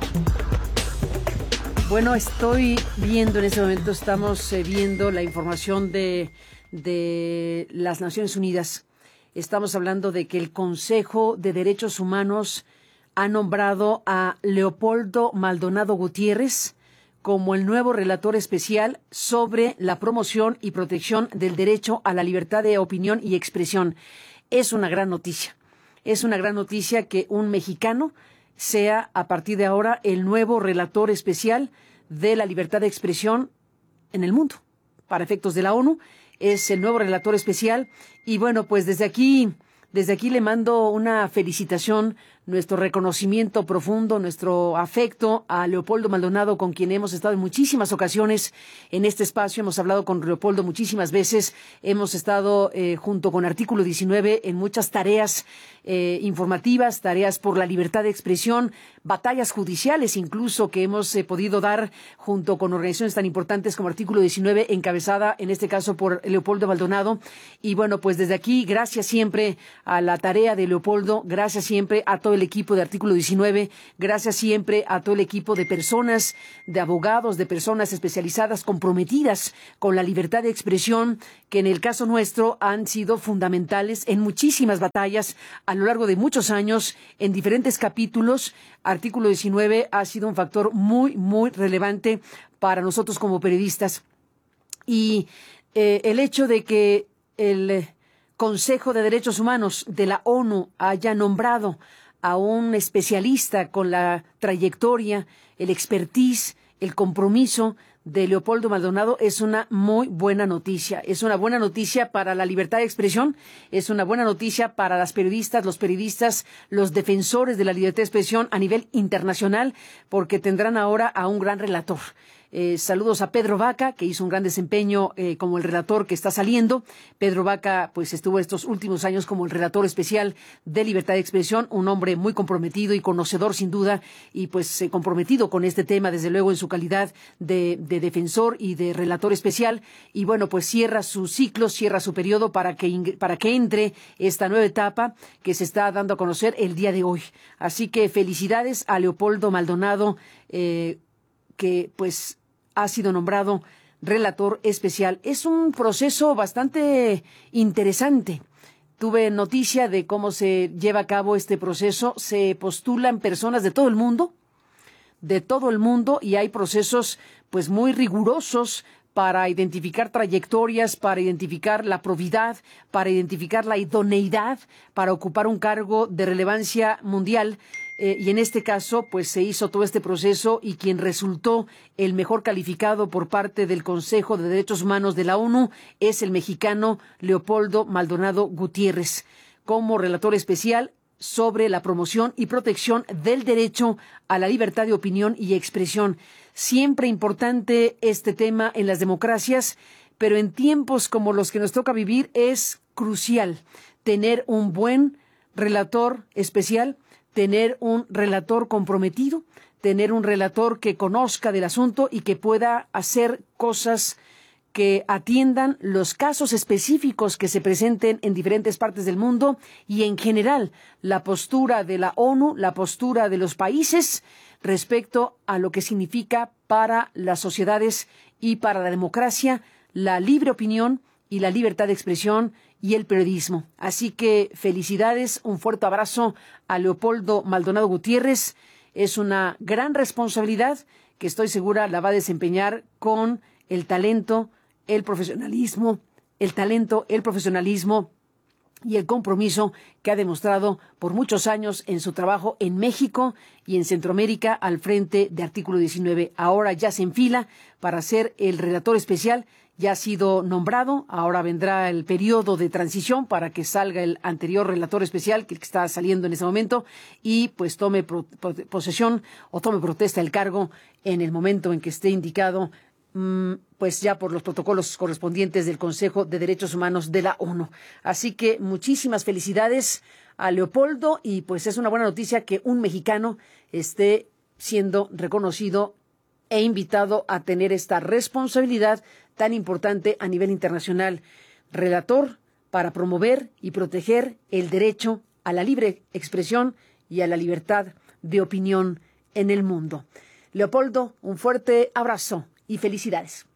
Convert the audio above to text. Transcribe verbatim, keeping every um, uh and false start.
Bueno, estoy viendo en este momento, estamos eh, viendo la información de, de las Naciones Unidas. Estamos hablando de que el Consejo de Derechos Humanos ha nombrado a Leopoldo Maldonado Gutiérrez como el nuevo relator especial sobre la promoción y protección del derecho a la libertad de opinión y expresión. Es una gran noticia. Es una gran noticia que un mexicano sea a partir de ahora el nuevo relator especial de la libertad de expresión en el mundo. Para efectos de la ONU, es el nuevo relator especial. Y bueno, pues desde aquí, desde aquí le mando una felicitación, nuestro reconocimiento profundo, nuestro afecto a Leopoldo Maldonado, con quien hemos estado en muchísimas ocasiones en este espacio. Hemos hablado con Leopoldo muchísimas veces. Hemos estado eh, junto con Artículo diecinueve en muchas tareas eh, informativas, tareas por la libertad de expresión, batallas judiciales incluso que hemos eh, podido dar junto con organizaciones tan importantes como Artículo diecinueve, encabezada en este caso por Leopoldo Maldonado. Y bueno, pues desde aquí, gracias siempre a la tarea de Leopoldo, gracias siempre a todo el equipo de Artículo diecinueve, gracias siempre a todo el equipo de personas, de abogados, de personas especializadas comprometidas con la libertad de expresión, que en el caso nuestro han sido fundamentales en muchísimas batallas a lo largo de muchos años, en diferentes capítulos. Artículo diecinueve ha sido un factor muy, muy relevante para nosotros como periodistas. Y eh, el hecho de que el Consejo de Derechos Humanos de la ONU haya nombrado a un especialista con la trayectoria, el expertise, el compromiso de Leopoldo Maldonado es una muy buena noticia. Es una buena noticia para la libertad de expresión, es una buena noticia para las periodistas, los periodistas, los defensores de la libertad de expresión a nivel internacional, porque tendrán ahora a un gran relator. Eh, saludos a Pedro Vaca, que hizo un gran desempeño eh, como el relator que está saliendo. Pedro Vaca, pues estuvo estos últimos años como el relator especial de libertad de expresión, un hombre muy comprometido y conocedor sin duda, y pues eh, comprometido con este tema, desde luego en su calidad de, de defensor y de relator especial. Y bueno, pues cierra su ciclo, cierra su periodo para que, para que entre esta nueva etapa que se está dando a conocer el día de hoy. Así que felicidades a Leopoldo Maldonado, eh, que pues ha sido nombrado relator especial. Es un proceso bastante interesante. Tuve noticia de cómo se lleva a cabo este proceso. Se postulan personas de todo el mundo, de todo el mundo, y hay procesos pues muy rigurosos para identificar trayectorias, para identificar la probidad, para identificar la idoneidad para ocupar un cargo de relevancia mundial. Eh, y en este caso, pues se hizo todo este proceso y quien resultó el mejor calificado por parte del Consejo de Derechos Humanos de la ONU es el mexicano Leopoldo Maldonado Gutiérrez, como relator especial sobre la promoción y protección del derecho a la libertad de opinión y expresión. Siempre importante este tema en las democracias, pero en tiempos como los que nos toca vivir es crucial tener un buen relator especial, tener un relator comprometido, tener un relator que conozca del asunto y que pueda hacer cosas que atiendan los casos específicos que se presenten en diferentes partes del mundo y en general la postura de la ONU, la postura de los países respecto a lo que significa para las sociedades y para la democracia la libre opinión y la libertad de expresión y el periodismo. Así que felicidades, un fuerte abrazo a Leopoldo Maldonado Gutiérrez. Es una gran responsabilidad que estoy segura la va a desempeñar con el talento, el profesionalismo, el talento, el profesionalismo y el compromiso que ha demostrado por muchos años en su trabajo en México y en Centroamérica al frente de Artículo diecinueve. Ahora ya se enfila para ser el relator especial. Ya ha sido nombrado, ahora vendrá el periodo de transición para que salga el anterior relator especial, que está saliendo en ese momento, y pues tome pro, pro, posesión o tome protesta el cargo en el momento en que esté indicado, mmm, pues ya por los protocolos correspondientes del Consejo de Derechos Humanos de la ONU. Así que muchísimas felicidades a Leopoldo, y pues es una buena noticia que un mexicano esté siendo reconocido e invitado a tener esta responsabilidad tan importante a nivel internacional. Relator para promover y proteger el derecho a la libre expresión y a la libertad de opinión en el mundo. Leopoldo, un fuerte abrazo y felicidades.